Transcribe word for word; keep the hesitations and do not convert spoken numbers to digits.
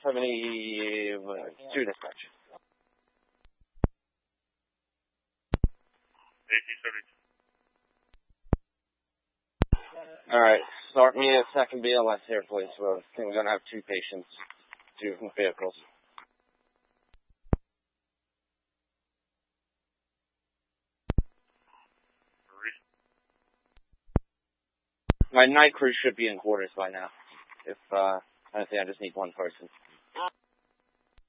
seventy-two dispatch. eighteen seventy-two. Alright, start me a second B L S here, please. Well, I think we're going to have two patients, two vehicles. My night crew should be in quarters by now. If, uh, I think I just need one person.